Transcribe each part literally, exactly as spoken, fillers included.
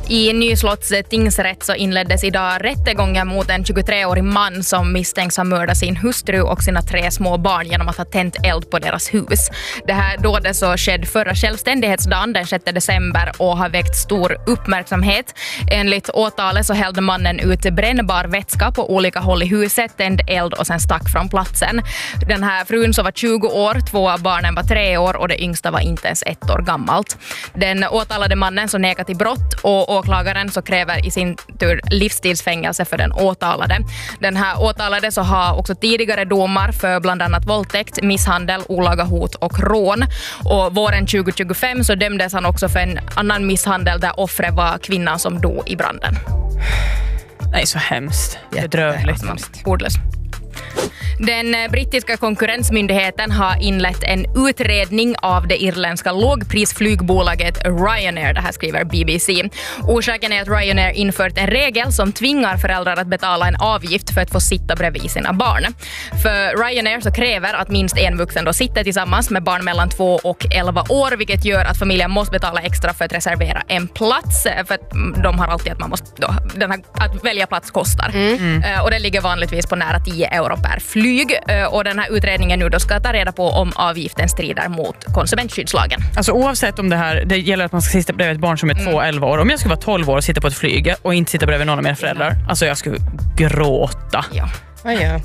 I Nyslotts tingsrätt så inleddes idag rättegången mot en tjugotreårig man som misstänks ha mördat sin hustru och sina tre små barn genom att ha tänt eld på deras hus. Det här dådet så skedde förra självständighetsdagen den sjätte december och har väckt stor uppmärksamhet. Enligt åtalet så hällde mannen ut brännbar vätska på olika håll i huset, tände eld och sen stack från platsen. Den här frun så var tjugo år, två av barnen var tre år och det yngsta var inte ens ett år gammalt. Den åtalade mannen så nekar till brott och åklagaren så kräver i sin tur livstidsfängelse för den åtalade. Den här åtalade så har också tidigare domar för bland annat våldtäkt, misshandel, olaga hot och rån. Och våren tjugo tjugofem så dömdes han också för en annan misshandel där offret var kvinnan som dog i branden. Nej, så hemskt. Bedrövligt. Ordlös. Den brittiska konkurrensmyndigheten har inlett en utredning av det irländska lågprisflygbolaget Ryanair. Det här skriver B B C. Orsaken är att Ryanair infört en regel som tvingar föräldrar att betala en avgift för att få sitta bredvid sina barn. För Ryanair så kräver att minst en vuxen då sitter tillsammans med barn mellan två och elva år, vilket gör att familjen måste betala extra för att reservera en plats. För att de har alltid att man måste då, den här, att välja plats kostar. Mm. Uh, och det ligger vanligtvis på nära tio euro per flyg. Och den här utredningen nu då ska ta reda på om avgiften strider mot konsumentskyddslagen. Alltså oavsett om det här, det gäller att man ska sitta bredvid ett barn som är två elva år. Om jag skulle vara tolv år och sitta på ett flyg och inte sitta bredvid någon av mina föräldrar, alltså jag skulle gråta. Ja. Oh, ja.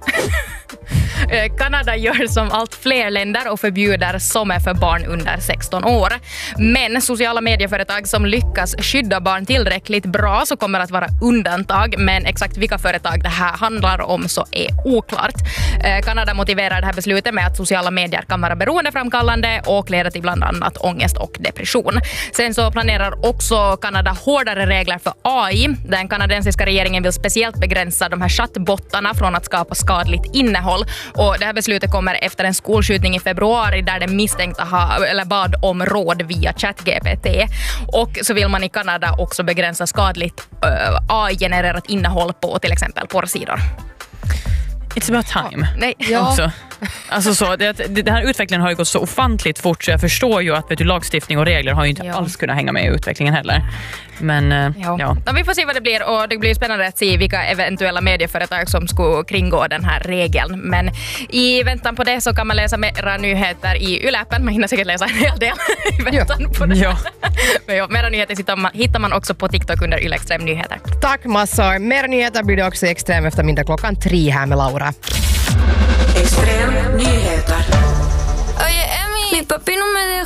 Kanada gör som allt fler länder och förbjuder sommar för barn under sexton år. Men sociala medieföretag som lyckas skydda barn tillräckligt bra så kommer att vara undantag. Men exakt vilka företag det här handlar om så är oklart. Kanada motiverar det här beslutet med att sociala medier kan vara beroendeframkallande och leda till bland annat ångest och depression. Sen så planerar också Kanada hårdare regler för A I. Den kanadensiska regeringen vill speciellt begränsa de här chattbottarna från att skapa skadligt innehåll. Och det här beslutet kommer efter en skolskjutning i februari där den misstänkta ha, eller bad om råd via ChatGPT. Och så vill man i Kanada också begränsa skadligt uh, A I-genererat innehåll på till exempel porrsidor. It's about time. Ja, nej. Ja. Också. Alltså så, det, det här utvecklingen har ju gått så ofantligt fort så jag förstår ju att vet du, lagstiftning och regler har ju inte ja. alls kunnat hänga med i utvecklingen heller. Men ja. Ja. Ja, vi får se vad det blir och det blir spännande att se vilka eventuella medieföretag som skulle kringgå den här regeln. Men i väntan på det så kan man läsa mera nyheter i Yle-appen. Man hinner säkert läsa en hel del i väntan ja. på det. Ja. Men ja, mera nyheter hittar man, hittar man också på TikTok under Yle Extrem Nyheter. Tack massor. Mera nyheter blir det också i Extrem eftermiddag klockan tre här med Laura. Extrem Nyheter. Oye, Emi, mi papi no me deja